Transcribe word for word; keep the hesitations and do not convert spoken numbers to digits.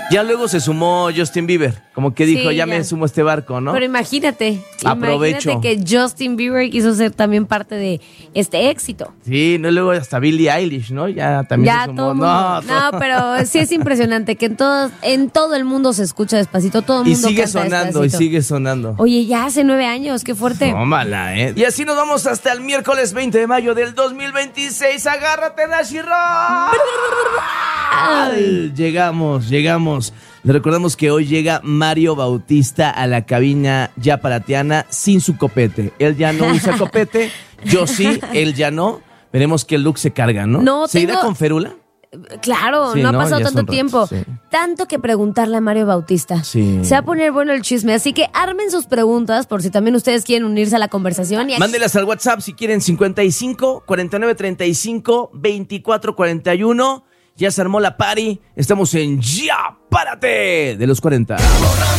Ya luego se sumó Justin Bieber, como que dijo, Sí, ya, ya me sumo a este barco, ¿no? Pero imagínate, Aprovecho. imagínate que Justin Bieber quiso ser también parte de este éxito. Sí, no, luego hasta Billie Eilish, ¿no? Ya también Ya se sumó. todo el mundo. No, No, todo- pero sí es impresionante que en todo, en todo el mundo se escucha Despacito, todo el Y mundo sigue canta sonando, y Despacito. sigue sonando. Oye, ya hace nueve años, qué fuerte. Tómala, ¿eh? Y así nos vamos hasta el miércoles veinte de mayo del dos mil veintiséis. ¡Agárrate, Nashi Rock! Ay, Llegamos, llegamos. Le recordamos que hoy llega Mario Bautista a la cabina ya paratiana sin su copete. Él ya no usa copete, yo sí, él ya no. Veremos qué look se carga, ¿no? No, ¿Se irá tengo- con férula? Claro, Sí, no ha no, pasado ya tanto son ratos, tiempo. sí. Tanto que preguntarle a Mario Bautista. Sí. Se va a poner bueno el chisme, así que armen sus preguntas por si también ustedes quieren unirse a la conversación. Y aquí- Mándelas al WhatsApp si quieren, cincuenta y cinco, cuarenta y nueve, treinta y cinco, veinticuatro, cuarenta y uno. Ya se armó la party. Estamos en Ya Párate de los cuarenta.